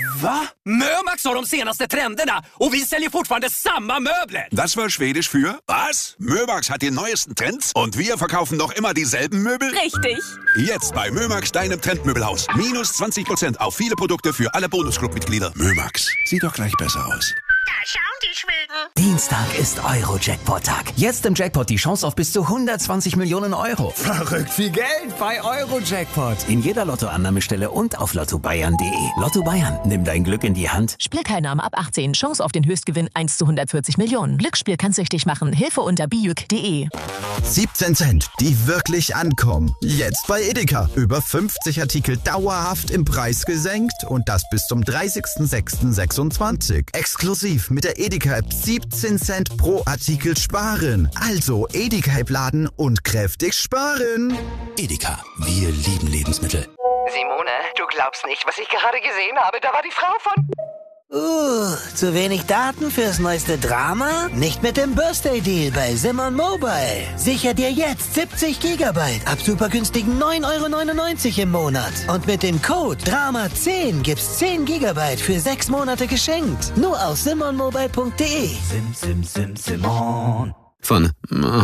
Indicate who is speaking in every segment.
Speaker 1: Va? Mömax har de senaste trenderna och vi säljer fortfarande samma möbler.
Speaker 2: Das war Schwedisch für was? Mömax hat die neuesten Trends und wir verkaufen noch immer dieselben Möbel?
Speaker 3: Richtig.
Speaker 2: Jetzt bei Mömax, deinem Trendmöbelhaus. Minus 20% auf viele Produkte für alle Bonusclub-Mitglieder. Mömax, sieht doch gleich besser aus.
Speaker 4: Da schauen die Schweden.
Speaker 5: Dienstag ist Euro-Jackpot-Tag. Jetzt im Jackpot die Chance auf bis zu 120 Millionen Euro. Verrückt viel Geld bei Euro-Jackpot. In jeder Lottoannahmestelle und auf lottobayern.de. Lotto Bayern, nimm dein Glück in die Hand.
Speaker 3: Spielteilnahme ab 18. Chance auf den Höchstgewinn 1 zu 140 Millionen. Glücksspiel kann süchtig machen. Hilfe unter biüc.de.
Speaker 6: 17 Cent, die wirklich ankommen. Jetzt bei Edeka. Über 50 Artikel dauerhaft im Preis gesenkt und das bis zum 30.06.26. Exklusiv mit der Edeka-App 17 Cent pro Artikel sparen. Also Edeka-App laden und kräftig sparen.
Speaker 5: Edeka, wir lieben Lebensmittel.
Speaker 7: Simone, du glaubst nicht, was ich gerade gesehen habe. Da war die Frau von...
Speaker 8: Zu wenig Daten fürs neueste Drama? Nicht mit dem Birthday-Deal bei Simon Mobile. Sicher dir jetzt 70 Gigabyte ab super günstigen 9,99 € im Monat. Und mit dem Code DRAMA10 gibt's 10 Gigabyte für 6 Monate geschenkt. Nur auf simonmobile.de.
Speaker 5: Simon. Von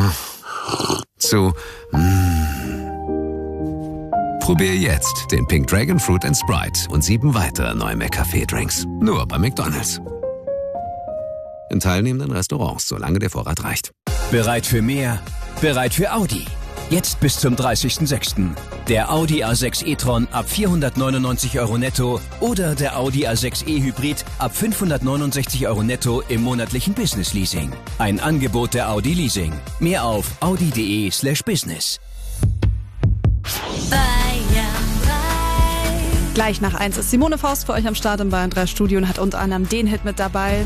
Speaker 5: zu Probier jetzt den Pink Dragon Fruit & Sprite und 7 weitere neue McCafé-Drinks. Nur bei McDonald's. In teilnehmenden Restaurants, solange der Vorrat reicht.
Speaker 9: Bereit für mehr? Bereit für Audi. Jetzt bis zum 30.06. Der Audi A6 e-tron ab 499 € netto oder der Audi A6 e-Hybrid ab 569 € netto im monatlichen Business-Leasing. Ein Angebot der Audi Leasing. Mehr auf audi.de/business.
Speaker 10: Gleich nach 1 ist Simone Faust für euch am Start im Bayern 3 Studio und hat unter anderem den Hit mit dabei.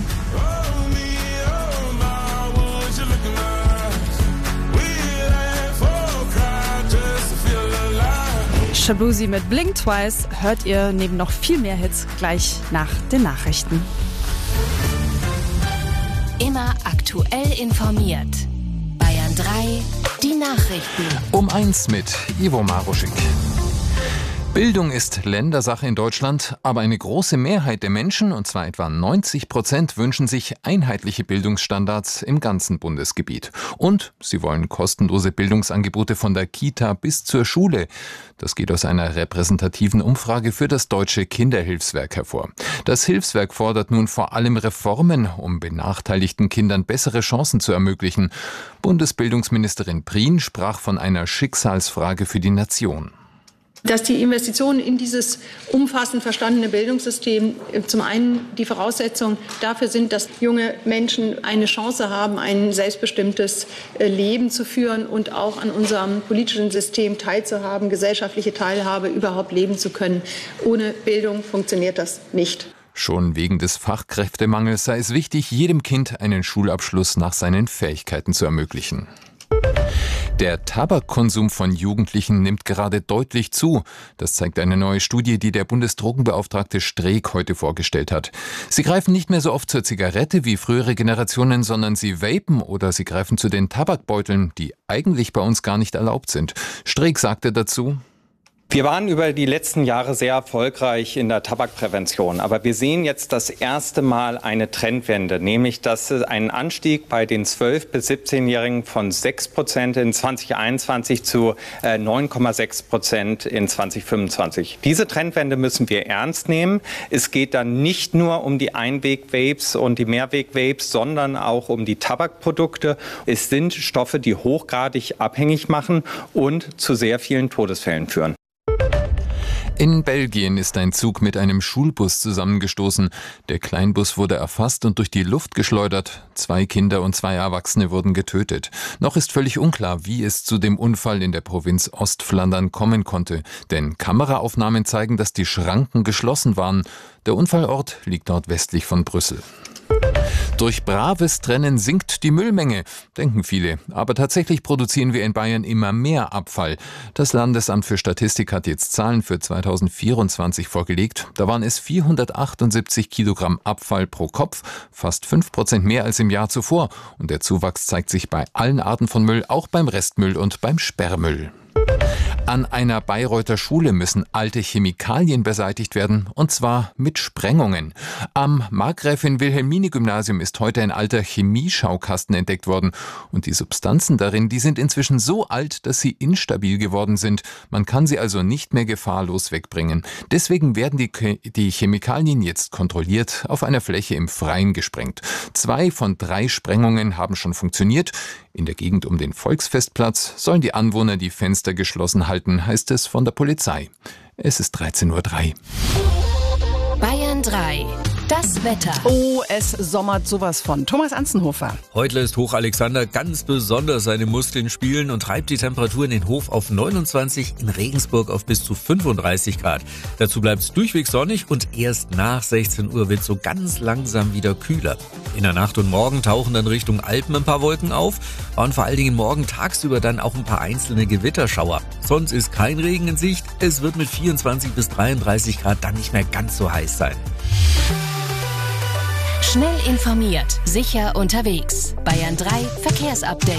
Speaker 10: Shabuzi mit Blink Twice hört ihr neben noch viel mehr Hits gleich nach den Nachrichten.
Speaker 11: Immer aktuell informiert. Bayern 3, die Nachrichten.
Speaker 12: Um 1 mit Ivo Maruschik. Bildung ist Ländersache in Deutschland, aber eine große Mehrheit der Menschen, und zwar etwa 90%, wünschen sich einheitliche Bildungsstandards im ganzen Bundesgebiet. Und sie wollen kostenlose Bildungsangebote von der Kita bis zur Schule. Das geht aus einer repräsentativen Umfrage für das Deutsche Kinderhilfswerk hervor. Das Hilfswerk fordert nun vor allem Reformen, um benachteiligten Kindern bessere Chancen zu ermöglichen. Bundesbildungsministerin Prien sprach von einer Schicksalsfrage für die Nation.
Speaker 13: Dass die Investitionen in dieses umfassend verstandene Bildungssystem zum einen die Voraussetzung dafür sind, dass junge Menschen eine Chance haben, ein selbstbestimmtes Leben zu führen und auch an unserem politischen System teilzuhaben, gesellschaftliche Teilhabe überhaupt leben zu können. Ohne Bildung funktioniert das nicht.
Speaker 12: Schon wegen des Fachkräftemangels sei es wichtig, jedem Kind einen Schulabschluss nach seinen Fähigkeiten zu ermöglichen. Der Tabakkonsum von Jugendlichen nimmt gerade deutlich zu. Das zeigt eine neue Studie, die der Bundesdrogenbeauftragte Streeck heute vorgestellt hat. Sie greifen nicht mehr so oft zur Zigarette wie frühere Generationen, sondern sie vapen oder sie greifen zu den Tabakbeuteln, die eigentlich bei uns gar nicht erlaubt sind. Streeck sagte dazu:
Speaker 14: Wir waren über die letzten Jahre sehr erfolgreich in der Tabakprävention, aber wir sehen jetzt das erste Mal eine Trendwende, nämlich dass ein Anstieg bei den 12- bis 17-Jährigen von 6% in 2021 zu 9,6% in 2025. Diese Trendwende müssen wir ernst nehmen. Es geht dann nicht nur um die Einweg-Vapes und die Mehrweg-Vapes, sondern auch um die Tabakprodukte. Es sind Stoffe, die hochgradig abhängig machen und zu sehr vielen Todesfällen führen.
Speaker 12: In Belgien ist ein Zug mit einem Schulbus zusammengestoßen. Der Kleinbus wurde erfasst und durch die Luft geschleudert. 2 Kinder und 2 Erwachsene wurden getötet. Noch ist völlig unklar, wie es zu dem Unfall in der Provinz Ostflandern kommen konnte. Denn Kameraaufnahmen zeigen, dass die Schranken geschlossen waren. Der Unfallort liegt nordwestlich von Brüssel. Durch braves Trennen sinkt die Müllmenge, denken viele. Aber tatsächlich produzieren wir in Bayern immer mehr Abfall. Das Landesamt für Statistik hat jetzt Zahlen für 2024 vorgelegt. Da waren es 478 Kilogramm Abfall pro Kopf, fast 5% mehr als im Jahr zuvor. Und der Zuwachs zeigt sich bei allen Arten von Müll, auch beim Restmüll und beim Sperrmüll. An einer Bayreuther Schule müssen alte Chemikalien beseitigt werden, und zwar mit Sprengungen. Am Markgräfin-Wilhelmine-Gymnasium ist heute ein alter Chemieschaukasten entdeckt worden. Und die Substanzen darin, die sind inzwischen so alt, dass sie instabil geworden sind. Man kann sie also nicht mehr gefahrlos wegbringen. Deswegen werden die Chemikalien jetzt kontrolliert auf einer Fläche im Freien gesprengt. 2 von 3 Sprengungen haben schon funktioniert. In der Gegend um den Volksfestplatz sollen die Anwohner die Fenster geschlossen halten, heißt es von der Polizei. Es ist 13:03 Uhr.
Speaker 11: Bayern 3. Das Wetter.
Speaker 15: Oh, es sommert sowas von. Thomas Anzenhofer.
Speaker 16: Heute lässt Hoch Alexander ganz besonders seine Muskeln spielen und treibt die Temperatur in den Hof auf 29, in Regensburg auf bis zu 35 Grad. Dazu bleibt es durchweg sonnig und erst nach 16 Uhr wird so ganz langsam wieder kühler. In der Nacht und morgen tauchen dann Richtung Alpen ein paar Wolken auf und vor allen Dingen morgen tagsüber dann auch ein paar einzelne Gewitterschauer. Sonst ist kein Regen in Sicht. Es wird mit 24 bis 33 Grad dann nicht mehr ganz so heiß sein.
Speaker 11: Schnell informiert, sicher unterwegs. Bayern 3 Verkehrsupdate.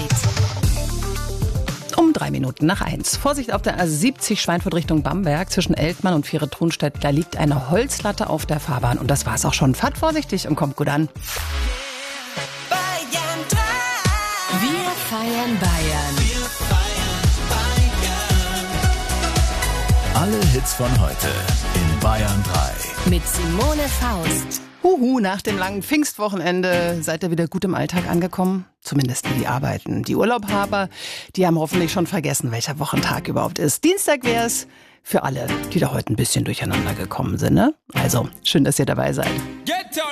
Speaker 15: Um 1:03. Vorsicht auf der A70 Schweinfurt Richtung Bamberg. Zwischen Eltmann und Viere-Thunstedt, da liegt eine Holzlatte auf der Fahrbahn. Und das war's auch schon. Fahrt vorsichtig und kommt gut an.
Speaker 11: Bayern 3. Wir feiern Bayern.
Speaker 17: Alle Hits von heute in Bayern 3.
Speaker 11: Mit Simone Faust.
Speaker 15: Nach dem langen Pfingstwochenende seid ihr wieder gut im Alltag angekommen? Zumindest die arbeiten. Die Urlaubhaber, die haben hoffentlich schon vergessen, welcher Wochentag überhaupt ist. Dienstag wär's für alle, die da heute ein bisschen durcheinander gekommen sind, ne? Also, schön, dass ihr dabei seid.